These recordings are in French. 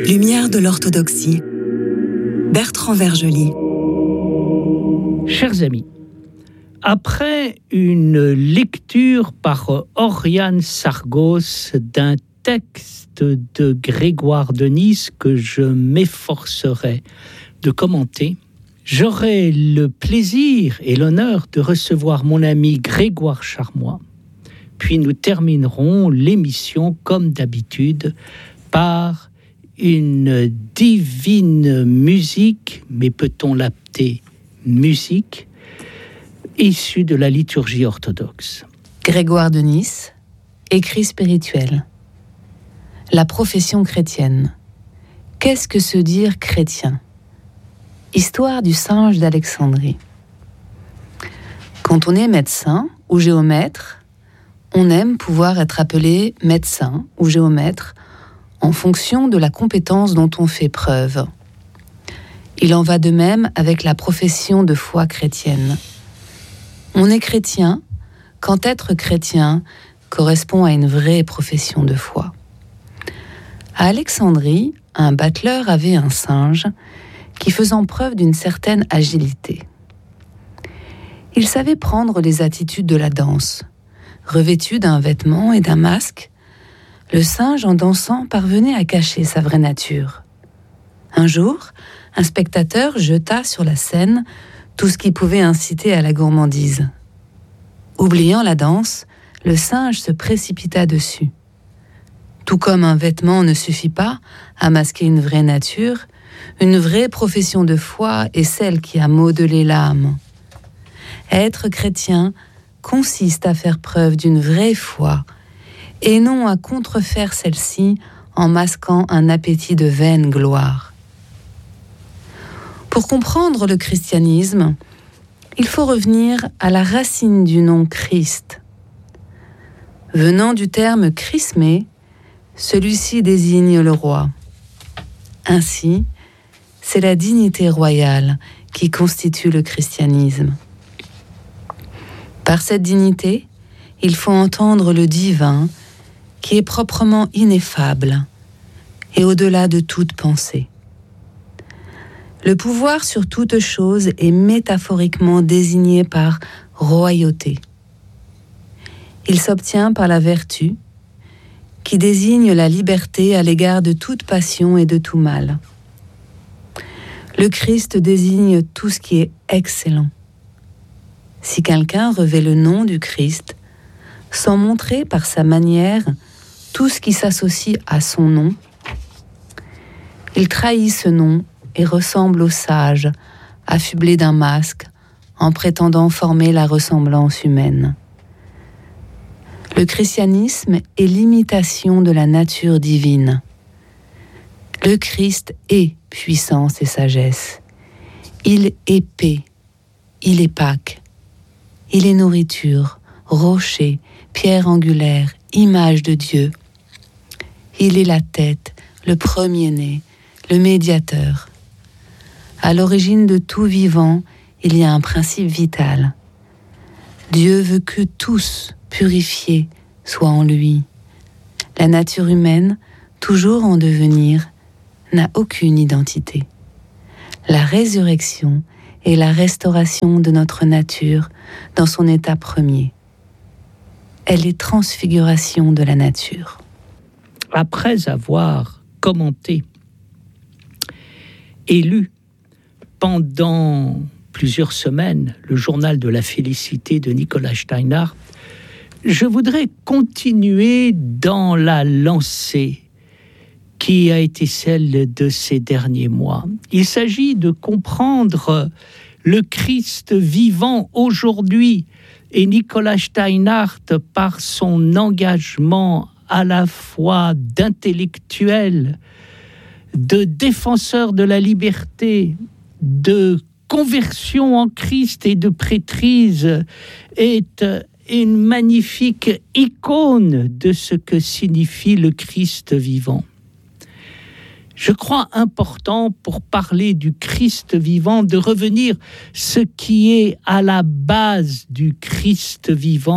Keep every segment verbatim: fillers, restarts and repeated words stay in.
Lumière de l'orthodoxie. Bertrand Vergely. Chers amis, après une lecture par Oriane Sargos d'un texte de Grégoire de Nysse que je m'efforcerai de commenter, j'aurai le plaisir et l'honneur de recevoir mon ami Grégoire Charmois. Puis nous terminerons l'émission, comme d'habitude, par une divine musique, mais peut-on l'appeler musique, issue de la liturgie orthodoxe. Grégoire de Nysse, écrit spirituel. La profession chrétienne. Qu'est-ce que se dire chrétien ? Histoire du singe d'Alexandrie. Quand on est médecin ou géomètre, on aime pouvoir être appelé médecin ou géomètre en fonction de la compétence dont on fait preuve. Il en va de même avec la profession de foi chrétienne. On est chrétien quand être chrétien correspond à une vraie profession de foi. À Alexandrie, un battleur avait un singe qui faisant preuve d'une certaine agilité. Il savait prendre les attitudes de la danse. Revêtu d'un vêtement et d'un masque, le singe, en dansant, parvenait à cacher sa vraie nature. Un jour, un spectateur jeta sur la scène tout ce qui pouvait inciter à la gourmandise. Oubliant la danse, le singe se précipita dessus. Tout comme un vêtement ne suffit pas à masquer une vraie nature, une vraie profession de foi est celle qui a modelé l'âme. Être chrétien consiste à faire preuve d'une vraie foi et non à contrefaire celle-ci en masquant un appétit de vaine gloire. Pour comprendre le christianisme, il faut revenir à la racine du nom Christ. Venant du terme chrismé, celui-ci désigne le roi. Ainsi, c'est la dignité royale qui constitue le christianisme. Par cette dignité, il faut entendre le divin qui est proprement ineffable et au-delà de toute pensée. Le pouvoir sur toute chose est métaphoriquement désigné par royauté. Il s'obtient par la vertu, qui désigne la liberté à l'égard de toute passion et de tout mal. Le Christ désigne tout ce qui est excellent. Si quelqu'un revêt le nom du Christ, sans montrer par sa manière tout ce qui s'associe à son nom, il trahit ce nom et ressemble au sage, affublé d'un masque, en prétendant former la ressemblance humaine. Le christianisme est l'imitation de la nature divine. Le Christ est puissance et sagesse. Il est paix, il est Pâques, il est nourriture, rocher, pierre angulaire, image de Dieu. Il est la tête, le premier-né, le médiateur. À l'origine de tout vivant, il y a un principe vital. Dieu veut que tous, purifiés, soient en lui. La nature humaine, toujours en devenir, n'a aucune identité. La résurrection est la restauration de notre nature dans son état premier. Elle est transfiguration de la nature. Après avoir commenté et lu pendant plusieurs semaines le journal de la félicité de Nicolas Steinhardt, je voudrais continuer dans la lancée qui a été celle de ces derniers mois. Il s'agit de comprendre le Christ vivant aujourd'hui, et Nicolas Steinhardt, par son engagement à la fois d'intellectuel, de défenseur de la liberté, de conversion en Christ et de prêtrise, est une magnifique icône de ce que signifie le Christ vivant. Je crois important, pour parler du Christ vivant, de revenir ce qui est à la base du Christ vivant,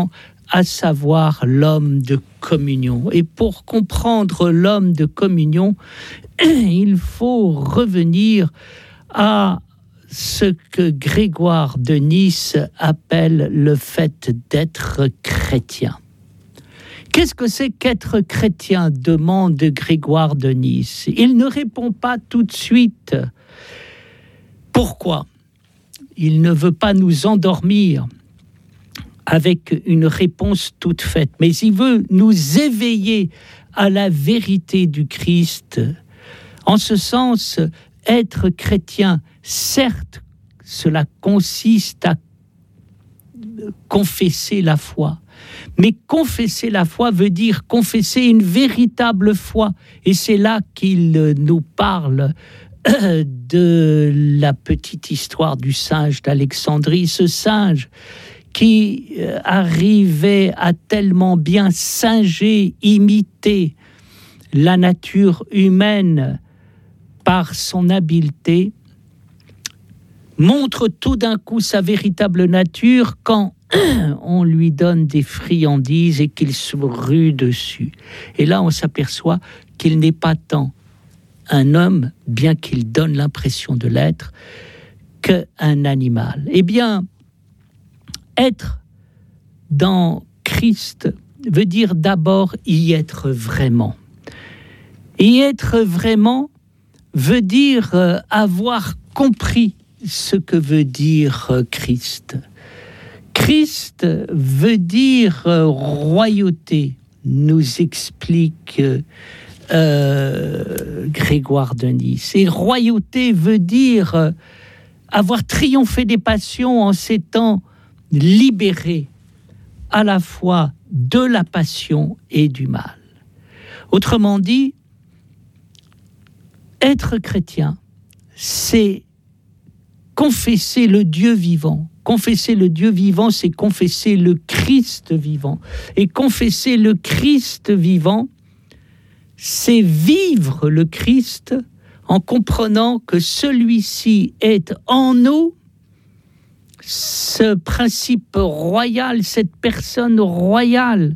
à savoir l'homme de communion. Et pour comprendre l'homme de communion, il faut revenir à ce que Grégoire de Nice appelle le fait d'être chrétien. Qu'est-ce que c'est qu'être chrétien ? Demande Grégoire de Nice. Il ne répond pas tout de suite. Pourquoi ? Il ne veut pas nous endormir avec une réponse toute faite, mais il veut nous éveiller à la vérité du Christ. En ce sens, être chrétien, certes, cela consiste à confesser la foi. Mais confesser la foi veut dire confesser une véritable foi. Et c'est là qu'il nous parle de la petite histoire du singe d'Alexandrie. Ce singe qui arrivait à tellement bien singer, imiter la nature humaine par son habileté, montre tout d'un coup sa véritable nature quand on lui donne des friandises et qu'il se rue dessus. Et là, on s'aperçoit qu'il n'est pas tant un homme, bien qu'il donne l'impression de l'être, qu'un animal. Eh bien, être dans Christ veut dire d'abord y être vraiment. Y être vraiment veut dire avoir compris ce que veut dire Christ. Christ veut dire royauté, nous explique euh, Grégoire de Nice. Et royauté veut dire avoir triomphé des passions en s'étant libéré à la fois de la passion et du mal. Autrement dit, être chrétien, c'est confesser le Dieu vivant. Confesser le Dieu vivant, c'est confesser le Christ vivant. Et confesser le Christ vivant, c'est vivre le Christ en comprenant que celui-ci est en nous, ce principe royal, cette personne royale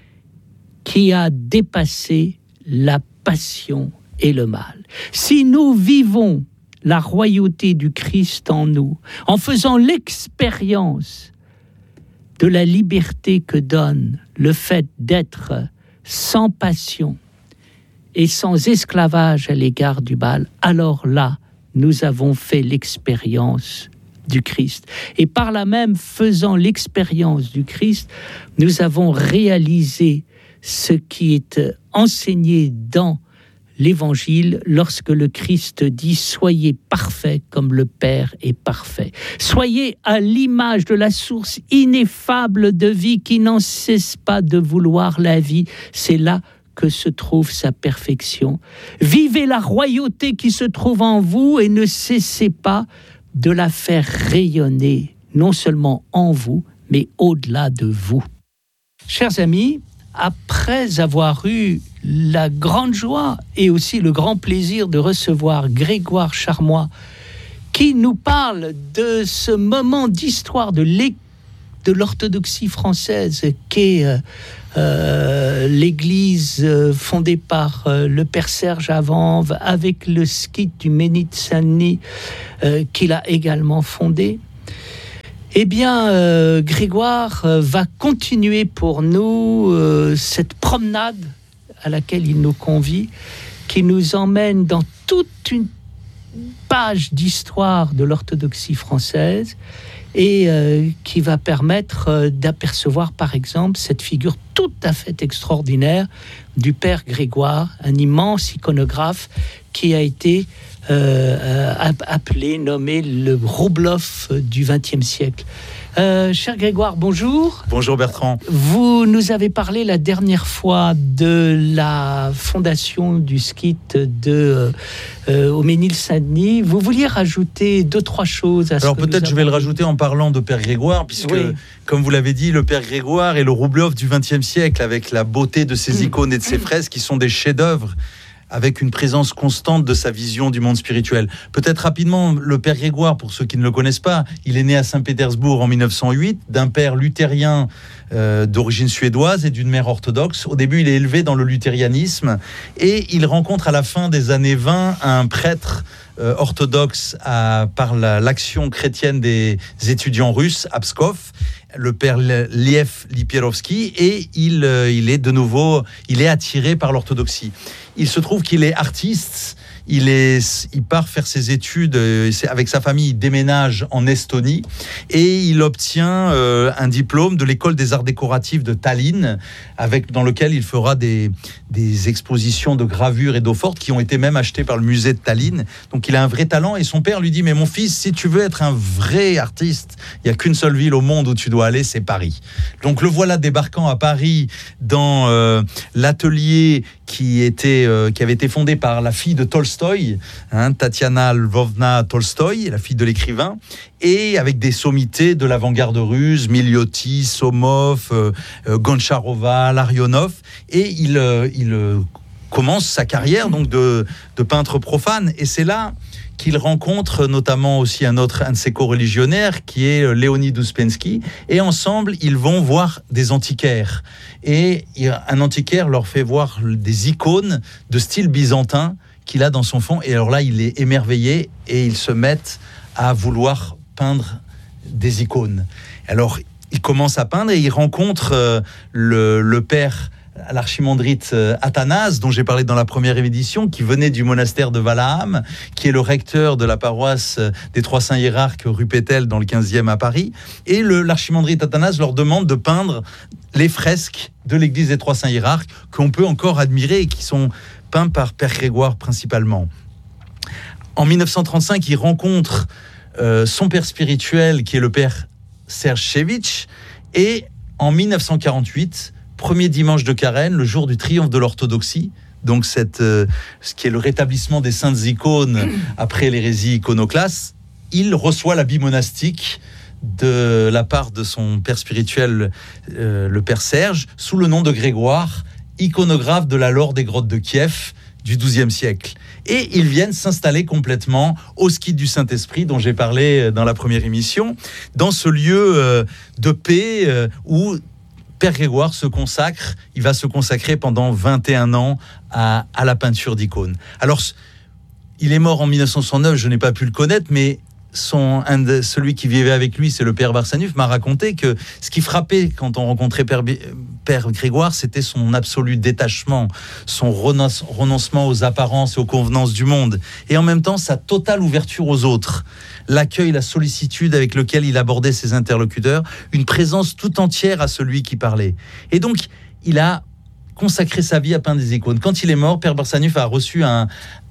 qui a dépassé la passion et le mal. Si nous vivons la royauté du Christ en nous, en faisant l'expérience de la liberté que donne le fait d'être sans passion et sans esclavage à l'égard du mal, alors là, nous avons fait l'expérience du Christ. Et par là même, faisant l'expérience du Christ, nous avons réalisé ce qui est enseigné dans l'Évangile, lorsque le Christ dit « Soyez parfaits comme le Père est parfait ». Soyez à l'image de la source ineffable de vie qui n'en cesse pas de vouloir la vie. C'est là que se trouve sa perfection. Vivez la royauté qui se trouve en vous et ne cessez pas de la faire rayonner, non seulement en vous, mais au-delà de vous. Chers amis, après avoir eu la grande joie et aussi le grand plaisir de recevoir Grégoire Charmois, qui nous parle de ce moment d'histoire de, l'é- de l'orthodoxie française qu'est euh, euh, l'église euh, fondée par euh, le père Serge Avanve, avec le skit du Ménit Saint-Denis euh, qu'il a également fondé. Eh bien, euh, Grégoire euh, va continuer pour nous euh, cette promenade à laquelle il nous convie, qui nous emmène dans toute une page d'histoire de l'orthodoxie française et euh, qui va permettre euh, d'apercevoir, par exemple, cette figure tout à fait extraordinaire du père Grégoire, un immense iconographe qui a été euh, appelé, nommé le Wróblow du vingtième siècle. Euh, cher Grégoire, bonjour. Bonjour Bertrand. Vous nous avez parlé la dernière fois de la fondation du skit de euh, au Ménil-Saint-Denis. Vous vouliez rajouter deux, trois choses à ce Alors que peut-être nous je vais le avons rajouter en parlant de Père Grégoire, puisque, oui. comme vous l'avez dit, le Père Grégoire est le Wróblow du vingtième siècle, avec la beauté de ses icônes et de ses fresques qui sont des chefs-d'œuvre. avec une présence constante de sa vision du monde spirituel. Peut-être rapidement, le père Grégoire, pour ceux qui ne le connaissent pas, il est né à Saint-Pétersbourg en mille neuf cent huit, d'un père luthérien euh, d'origine suédoise et d'une mère orthodoxe. Au début, il est élevé dans le luthérianisme et il rencontre à la fin des années vingt un prêtre euh, orthodoxe à, par la, l'action chrétienne des étudiants russes à Pskov, le père Liev Lipierovski, et il, euh, il est de nouveau, il est attiré par l'orthodoxie. Il se trouve qu'il est artiste. Il, est, il part faire ses études euh, avec sa famille, il déménage en Estonie et il obtient euh, un diplôme de l'école des arts décoratifs de Tallinn, avec, dans lequel il fera des, des expositions de gravures et d'eau forte qui ont été même achetées par le musée de Tallinn. Donc il a un vrai talent et son père lui dit « Mais mon fils, si tu veux être un vrai artiste, il n'y a qu'une seule ville au monde où tu dois aller, c'est Paris. » Donc le voilà débarquant à Paris dans euh, l'atelier qui, était, euh, qui avait été fondé par la fille de Tolstoï, hein, Tatiana Lvovna Tolstoï, la fille de l'écrivain, et avec des sommités de l'avant-garde russe, Milioti, Somov, euh, euh, Goncharova, Larionov, et il, euh, il euh, commence sa carrière donc de, de peintre profane, et c'est là qu'il rencontre notamment aussi un autre, un de ses co-religionnaires, qui est Léonid Ouspensky, et ensemble, ils vont voir des antiquaires. Et un antiquaire leur fait voir des icônes de style byzantin qu'il a dans son fond, et alors là, il est émerveillé, et ils se mettent à vouloir peindre des icônes. Alors, il commence à peindre, et il rencontre euh, le, le père l'archimandrite Athanase, dont j'ai parlé dans la première édition, qui venait du monastère de Valaam, qui est le recteur de la paroisse des Trois Saints Hiérarques rue Pétel dans le quinzième à Paris. Et le, l'archimandrite Athanase leur demande de peindre les fresques de l'église des Trois Saints Hiérarques qu'on peut encore admirer et qui sont peints par Père Grégoire principalement. En mille neuf cent trente-cinq, il rencontre euh, son père spirituel, qui est le père Sergevitch, et en mille neuf cent quarante-huit, premier dimanche de Carême, le jour du triomphe de l'orthodoxie, donc cette, euh, ce qui est le rétablissement des saintes icônes après l'hérésie iconoclaste, il reçoit l'habit monastique de la part de son père spirituel, euh, le père Serge, sous le nom de Grégoire, iconographe de la Laure des grottes de Kiev du douzième siècle. Et ils viennent s'installer complètement au skite du Saint-Esprit, dont j'ai parlé dans la première émission, dans ce lieu euh, de paix euh, où Père Grégoire se consacre, il va se consacrer pendant vingt et un ans à, à la peinture d'icônes. Alors, il est mort en mille neuf cent soixante-neuf, je n'ai pas pu le connaître, mais son, un de, celui qui vivait avec lui, c'est le Père Barsanuf, m'a raconté que ce qui frappait quand on rencontrait Père, Père Grégoire, c'était son absolu détachement, son renonce, renoncement aux apparences et aux convenances du monde, et en même temps sa totale ouverture aux autres. L'accueil, la sollicitude avec lequel il abordait ses interlocuteurs, une présence tout entière à celui qui parlait. Et donc, il a consacré sa vie à peindre des icônes. Quand il est mort, Père Barsanuf a reçu un,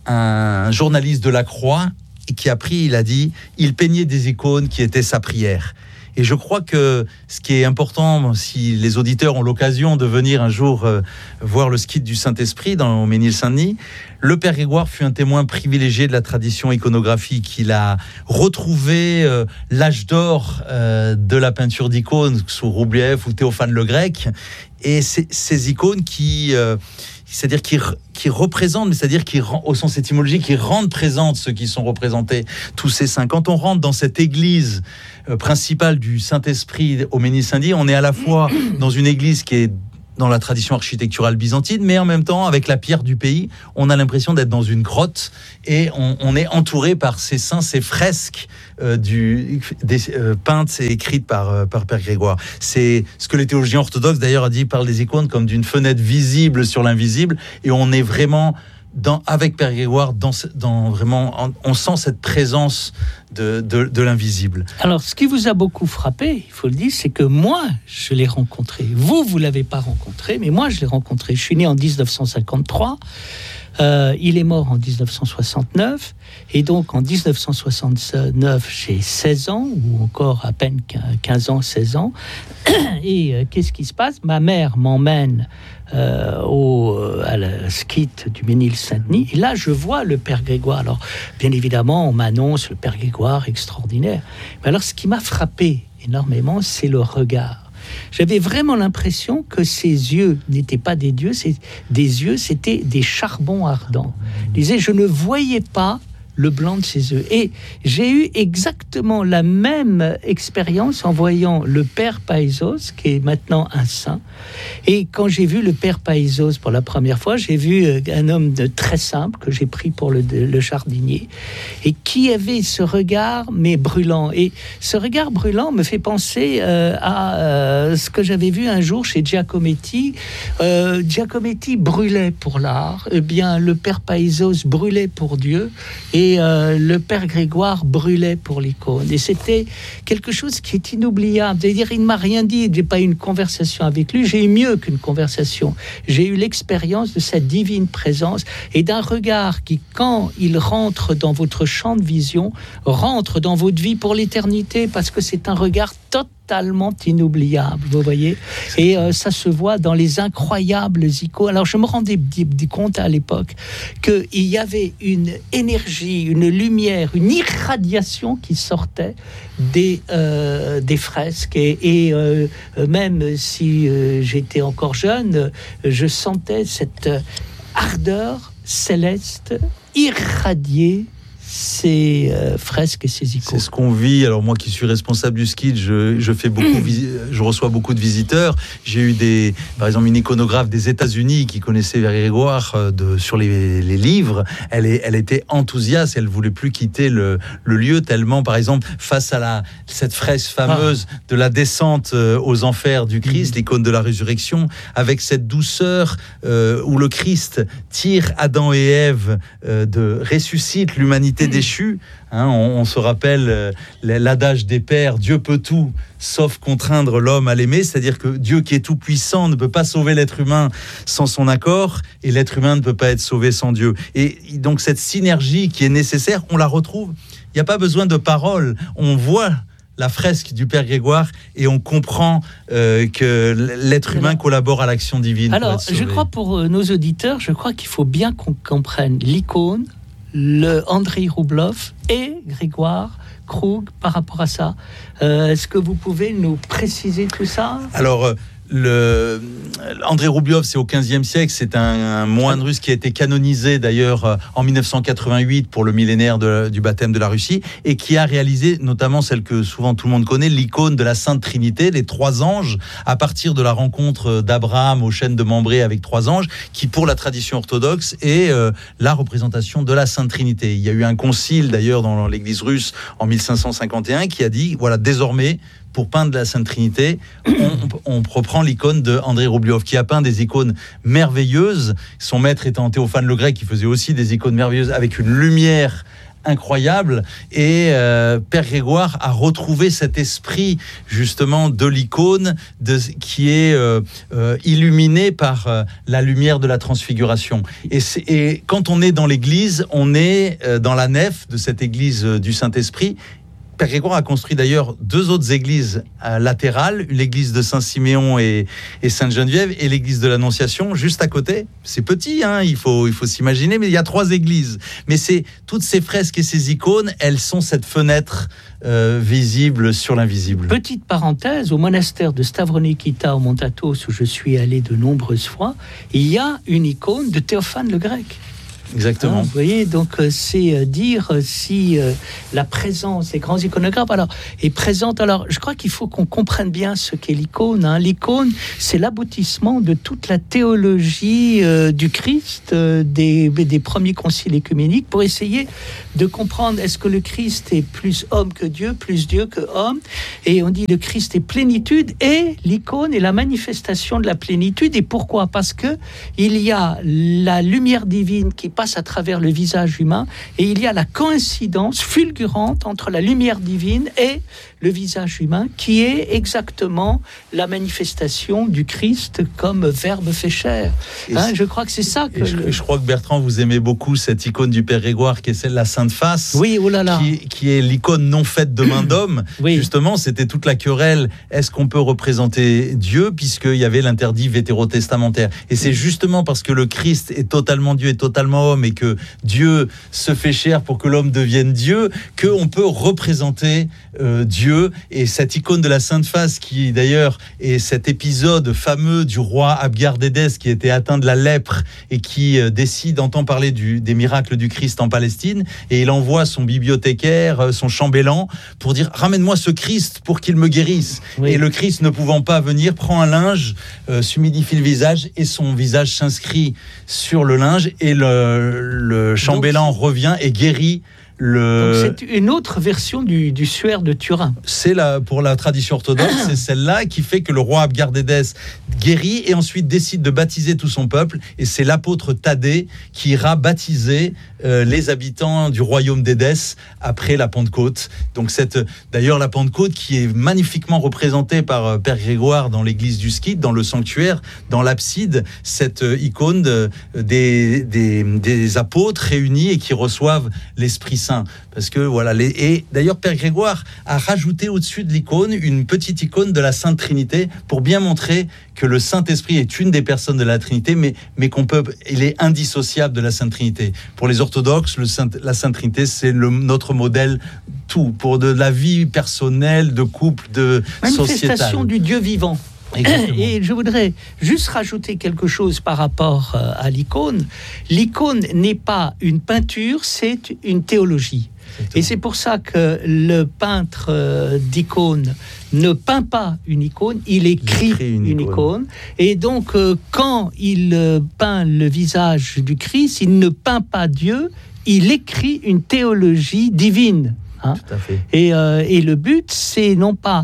un journaliste de la Croix et qui a pris, il a dit, il peignait des icônes qui étaient sa prière. Et je crois que ce qui est important, si les auditeurs ont l'occasion de venir un jour euh, voir le skite du Saint-Esprit dans Ménil-Saint-Denis, le Père Grégoire fut un témoin privilégié de la tradition iconographique. Il a retrouvé euh, l'âge d'or euh, de la peinture d'icônes sous Roubliev ou Théophane le Grec, et ces, ces icônes qui... Euh, c'est-à-dire qui, qui représentent, mais c'est-à-dire qui, au sens étymologique, qui rendent présentes ceux qui sont représentés, tous ces saints. Quand on rentre dans cette église euh, principale du Saint-Esprit au Ménil-Saint-Denis, on est à la fois dans une église qui est dans la tradition architecturale byzantine, mais en même temps, avec la pierre du pays, on a l'impression d'être dans une grotte et on, on est entouré par ces saints, ces fresques euh, du, des, euh, peintes et écrites par, euh, par Père Grégoire. C'est ce que les théologiens orthodoxes, d'ailleurs, a dit, parlent des icônes comme d'une fenêtre visible sur l'invisible, et on est vraiment... Dans, avec Père Grégoire, dans, dans vraiment, on, on sent cette présence de, de, de l'invisible. Alors, ce qui vous a beaucoup frappé, il faut le dire, c'est que moi, je l'ai rencontré. Vous, vous ne l'avez pas rencontré, mais moi, je l'ai rencontré. Je suis né en dix-neuf cent cinquante-trois. Euh, il est mort en dix-neuf cent soixante-neuf. Et donc, en dix-neuf cent soixante-neuf, j'ai seize ans, ou encore à peine quinze ans, seize ans. Et euh, qu'est-ce qui se passe ? Ma mère m'emmène Euh, au, à la skite du Ménil-Saint-Denis, et là je vois le Père Grégoire. Alors bien évidemment on m'annonce le Père Grégoire extraordinaire, mais alors ce qui m'a frappé énormément, c'est le regard. j'avais vraiment l'impression que ses yeux n'étaient pas des dieux, c'est des yeux, c'était des charbons ardents. Il disait, je ne voyais pas le blanc de ses yeux. Et j'ai eu exactement la même expérience en voyant le père Països, qui est maintenant un saint. Et quand j'ai vu le père Països pour la première fois, j'ai vu un homme de très simple que j'ai pris pour le, le jardinier et qui avait ce regard mais brûlant. Et ce regard brûlant me fait penser euh, à euh, ce que j'avais vu un jour chez Giacometti. Euh, Giacometti brûlait pour l'art. Eh bien, le père Països brûlait pour Dieu. Et Et euh, le père Grégoire brûlait pour l'icône. Et c'était quelque chose qui est inoubliable. C'est-à-dire, il ne m'a rien dit. Je n'ai pas eu une conversation avec lui. J'ai eu mieux qu'une conversation. J'ai eu l'expérience de sa divine présence et d'un regard qui, quand il rentre dans votre champ de vision, rentre dans votre vie pour l'éternité, parce que c'est un regard total. totalement inoubliable, vous voyez, et euh, ça se voit dans les incroyables icônes. Alors je me rendais d- d- compte à l'époque qu'il y avait une énergie, une lumière, une irradiation qui sortait des, euh, des fresques, et, et euh, même si euh, j'étais encore jeune, je sentais cette ardeur céleste irradiée ces euh, fresques et ces icônes. C'est ce qu'on vit. Alors moi qui suis responsable du ski, je, je fais beaucoup, je reçois beaucoup de visiteurs. J'ai eu des, par exemple, une iconographe des États-Unis qui connaissait Grégoire de, sur les, les livres. Elle, est, elle était enthousiaste. Elle voulait plus quitter le, le lieu tellement, par exemple, face à la cette fresque fameuse ah. de la descente aux enfers du Christ, mmh. l'icône de la résurrection, avec cette douceur euh, où le Christ tire Adam et Ève euh, de ressuscite l'humanité déchu, hein, on, on se rappelle euh, l'adage des pères, Dieu peut tout sauf contraindre l'homme à l'aimer, c'est-à-dire que Dieu qui est tout puissant ne peut pas sauver l'être humain sans son accord, et l'être humain ne peut pas être sauvé sans Dieu. Et donc cette synergie qui est nécessaire, on la retrouve. Il n'y a pas besoin de paroles, on voit la fresque du Père Grégoire et on comprend euh, que l'être humain Alors, collabore à l'action divine. Alors, je crois pour nos auditeurs, je crois qu'il faut bien qu'on comprenne l'icône, le Andrei Roublev et Grégoire Krug par rapport à ça. Euh, est-ce que vous pouvez nous préciser tout ça ? Alors, le Andrei Roublev, c'est au quinzième siècle, c'est un, un moine russe qui a été canonisé d'ailleurs en dix-neuf cent quatre-vingt-huit pour le millénaire de, du baptême de la Russie, et qui a réalisé notamment celle que souvent tout le monde connaît, l'icône de la Sainte Trinité, les trois anges, à partir de la rencontre d'Abraham au chêne de Mambré avec trois anges, qui pour la tradition orthodoxe est euh, la représentation de la Sainte Trinité. Il y a eu un concile d'ailleurs dans l'église russe en mille cinq cent cinquante et un qui a dit, voilà, désormais, pour peindre la Sainte Trinité, on, on reprend l'icône de Andrei Roublev, qui a peint des icônes merveilleuses. Son maître étant Théophane le Grec, qui faisait aussi des icônes merveilleuses avec une lumière incroyable. Et euh, Père Grégoire a retrouvé cet esprit justement de l'icône de, qui est euh, euh, illuminé par euh, la lumière de la transfiguration. Et, c'est, et quand on est dans l'église, on est euh, dans la nef de cette église euh, du Saint-Esprit. Père Grégoire a construit d'ailleurs deux autres églises euh, latérales, l'église de Saint-Siméon et, et Sainte-Geneviève, et l'église de l'Annonciation juste à côté. C'est petit, hein, il faut, il faut s'imaginer, mais il y a trois églises. Mais c'est toutes ces fresques et ces icônes, elles sont cette fenêtre euh, visible sur l'invisible. Petite parenthèse, au monastère de Stavronikita au Mont Athos, où je suis allé de nombreuses fois, il y a une icône de Théophane le Grec. Exactement. Hein, vous voyez, donc euh, c'est euh, dire euh, si euh, la présence des grands iconographes alors, est présente. Alors, je crois qu'il faut qu'on comprenne bien ce qu'est l'icône. Hein. L'icône, c'est l'aboutissement de toute la théologie euh, du Christ, euh, des, des premiers conciles œcuméniques, pour essayer de comprendre est-ce que le Christ est plus homme que Dieu, plus Dieu que homme. Et on dit le Christ est plénitude, et l'icône est la manifestation de la plénitude. Et pourquoi ? Parce que il y a la lumière divine qui passe à travers le visage humain, et il y a la coïncidence fulgurante entre la lumière divine et le visage humain, qui est exactement la manifestation du Christ comme Verbe fait chair. Hein, je crois que c'est ça que... Je, le... je crois que Bertrand, vous aimez beaucoup cette icône du Père Grégoire, qui est celle de la Sainte Face, oui, oh là là. Qui, qui est l'icône non faite de main d'homme. Oui. Justement, c'était toute la querelle. Est-ce qu'on peut représenter Dieu, puisqu'il y avait l'interdit vétérotestamentaire. Et c'est justement parce que le Christ est totalement Dieu et totalement homme, et que Dieu se fait chair pour que l'homme devienne Dieu, qu'on peut représenter euh, Dieu Dieu. Et cette icône de la Sainte Face, qui d'ailleurs est cet épisode fameux du roi Abgar-Dédès qui était atteint de la lèpre et qui euh, décide, entend parler du, des miracles du Christ en Palestine, et il envoie son bibliothécaire, son chambellan, pour dire « Ramène-moi ce Christ pour qu'il me guérisse oui. ». Et le Christ, ne pouvant pas venir, prend un linge, euh, s'humidifie le visage, et son visage s'inscrit sur le linge, et le, le chambellan Donc, revient et guérit. Le... Donc c'est une autre version du, du suaire de Turin. C'est la, pour la tradition orthodoxe, c'est celle-là qui fait que le roi Abgar-Dédès guérit et ensuite décide de baptiser tout son peuple. Et c'est l'apôtre Thaddée qui ira baptiser euh, les habitants du royaume d'Édesse après la Pentecôte. Donc cette, d'ailleurs la Pentecôte qui est magnifiquement représentée par euh, Père Grégoire dans l'église du Skid, dans le sanctuaire, dans l'abside, cette euh, icône de, des, des, des apôtres réunis et qui reçoivent l'Esprit Saint. Parce que voilà, les... et d'ailleurs Père Grégoire a rajouté au-dessus de l'icône une petite icône de la Sainte Trinité pour bien montrer que le Saint-Esprit est une des personnes de la Trinité, mais, mais qu'on peut, il est indissociable de la Sainte Trinité. Pour les orthodoxes, le Saint, la Sainte Trinité, c'est le, notre modèle tout, pour de la vie personnelle, de couple, de sociétale. Manifestation du Dieu vivant. Exactement. Et je voudrais juste rajouter quelque chose par rapport à l'icône. L'icône n'est pas une peinture, c'est une théologie. Exactement. Et c'est pour ça que le peintre d'icône ne peint pas une icône, il écrit, il écrit une, une icône. icône. Et donc, quand il peint le visage du Christ, il ne peint pas Dieu, il écrit une théologie divine. Hein. Tout à fait. Et, euh, et le but, c'est non pas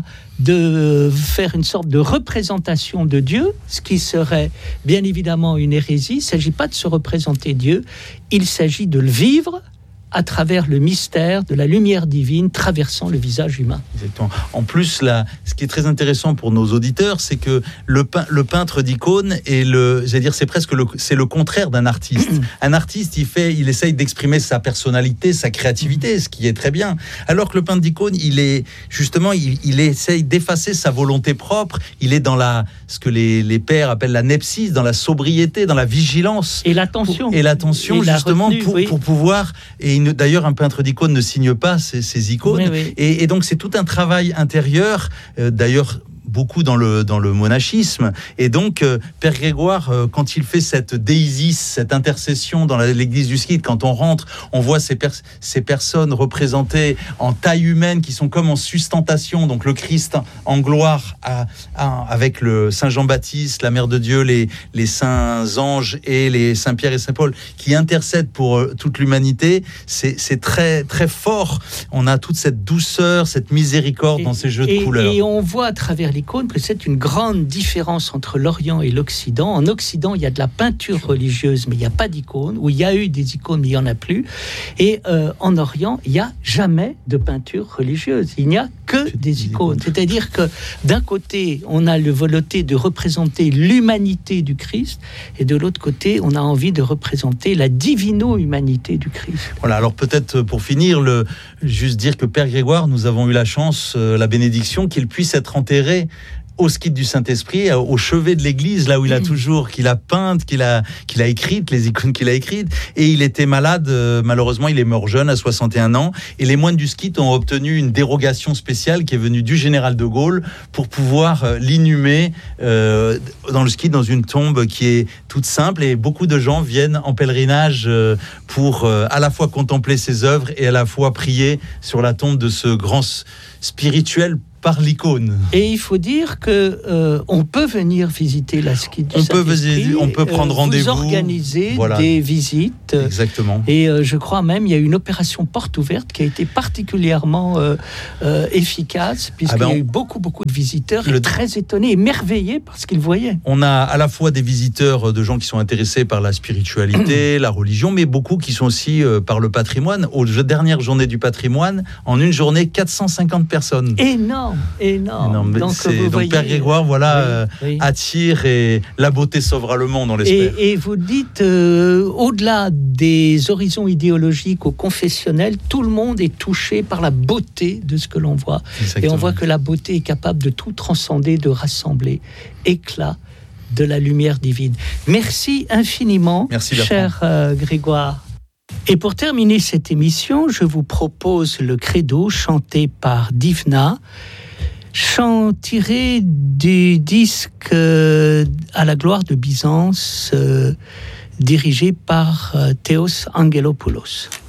de faire une sorte de représentation de Dieu, ce qui serait bien évidemment une hérésie. Il ne s'agit pas de se représenter Dieu, il s'agit de le vivre à travers le mystère de la lumière divine traversant le visage humain. Exactement. En plus, là, ce qui est très intéressant pour nos auditeurs, c'est que le, pein, le peintre d'icône est le, j'allais dire, c'est presque le, c'est le contraire d'un artiste. Un artiste, il fait, il essaye d'exprimer sa personnalité, sa créativité, ce qui est très bien. Alors que le peintre d'icône, il est justement, il, il essaye d'effacer sa volonté propre. Il est dans la, ce que les, les pères appellent la nepsis, dans la sobriété, dans la vigilance et l'attention. Pour, et l'attention, et justement, la retenue, pour, oui. pour pouvoir. Et une, d'ailleurs, un peintre d'icône ne signe pas ses, ses icônes. Oui, oui. Et, et donc, c'est tout un travail intérieur. Euh, d'ailleurs, beaucoup dans le, dans le monachisme. Et donc, euh, Père Grégoire, euh, quand il fait cette déisis, cette intercession dans la, l'église du Skid, quand on rentre, on voit ces, per- ces personnes représentées en taille humaine qui sont comme en sustentation, donc le Christ en gloire à, à, avec le Saint Jean-Baptiste, la Mère de Dieu, les, les saints anges et les Saint Pierre et Saint Paul qui intercèdent pour euh, toute l'humanité. C'est, c'est très, très fort. On a toute cette douceur, cette miséricorde et, dans ces jeux et, de couleurs. Et on voit à travers l'icône que c'est une grande différence entre l'Orient et l'Occident. En Occident, il y a de la peinture religieuse, mais il n'y a pas d'icône. Où il y a eu des icônes, mais il n'y en a plus. Et euh, en Orient, il n'y a jamais de peinture religieuse. Il n'y a que des icônes. C'est-à-dire que d'un côté, on a le volonté de représenter l'humanité du Christ, et de l'autre côté, on a envie de représenter la divino-humanité du Christ. Voilà, alors peut-être pour finir, le, juste dire que Père Grégoire, nous avons eu la chance, euh, la bénédiction, qu'il puisse être enterré au Skid du Saint-Esprit, au chevet de l'église, là où il a toujours, qu'il a peinte, qu'il a, qu'il a écrite, les icônes qu'il a écrites. Et il était malade, euh, malheureusement, il est mort jeune, à soixante et un ans. Et les moines du Skid ont obtenu une dérogation spéciale qui est venue du général de Gaulle pour pouvoir euh, l'inhumer euh, dans le Skid, dans une tombe qui est toute simple. Et beaucoup de gens viennent en pèlerinage euh, pour euh, à la fois contempler ses œuvres et à la fois prier sur la tombe de ce grand spirituel par l'icône. Et il faut dire que euh, on peut venir visiter la Skid du on Saint-Esprit. Peut visiter, on peut prendre euh, rendez-vous. Vous organisez voilà. des visites. Exactement. Et euh, je crois même il y a une opération porte ouverte qui a été particulièrement euh, euh, efficace puisqu'il ah ben on... y a eu beaucoup beaucoup de visiteurs le... très étonnés, émerveillés par ce qu'ils voyaient. On a à la fois des visiteurs de gens qui sont intéressés par la spiritualité, la religion, mais beaucoup qui sont aussi euh, par le patrimoine. Aux dernières journées du patrimoine, en une journée, quatre cent cinquante personnes. Énorme. Énorme. énorme. Donc, c'est, vous donc voyez, Père Grégoire, voilà, oui, euh, oui. attire et la beauté sauvera le monde, on l'espère. Et, et vous dites, euh, au-delà des horizons idéologiques ou confessionnels, tout le monde est touché par la beauté de ce que l'on voit. Exactement. Et on voit que la beauté est capable de tout transcender, de rassembler. Éclat de la lumière divine. Merci infiniment, Merci, cher euh, Grégoire. Et pour terminer cette émission, je vous propose le credo chanté par Divna, chant tiré du disque euh, à la gloire de Byzance, euh, dirigé par euh, Théos Angelopoulos.